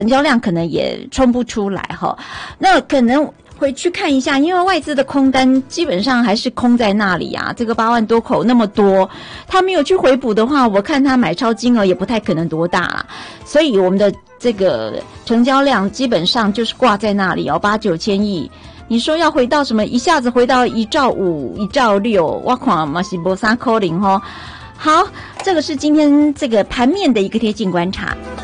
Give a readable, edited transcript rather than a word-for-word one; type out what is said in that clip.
成交量可能也冲不出来哈。那可能回去看一下，因为外资的空单基本上还是空在那里啊，这个8万多口那么多，他没有去回补的话，我看他买超金额也不太可能多大啦。所以我们的这个成交量基本上就是挂在那里8、9千亿。你说要回到什么，一下子回到1兆5、1兆6，我看嘛是没啥可能齁。好，这个是今天这个盘面的一个贴近观察。